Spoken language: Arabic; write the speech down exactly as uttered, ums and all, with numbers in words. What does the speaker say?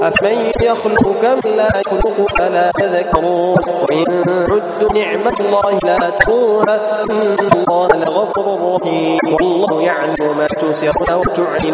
أفمن يخلق كمن لا يخلق فلا تذكرون وإن عدوا نعمة الله لا تحصوها إن الله لغفور رحيم والله يعلم ما تسرون وتعلنون